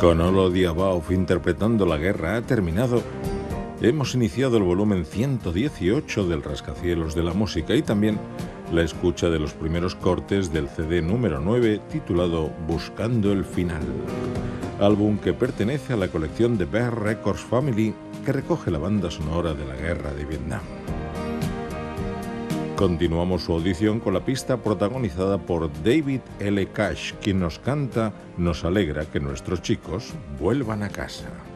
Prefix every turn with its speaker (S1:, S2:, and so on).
S1: Con Olo Diabauf interpretando La guerra ha terminado, hemos iniciado el volumen 118 del Rascacielos de la música y también la escucha de los primeros cortes del CD número 9 titulado Buscando el final, álbum que pertenece a la colección de Bear Records Family que recoge la banda sonora de la guerra de Vietnam. Continuamos su audición con la pista protagonizada por David L. Cash, quien nos canta Nos alegra que nuestros chicos vuelvan a casa.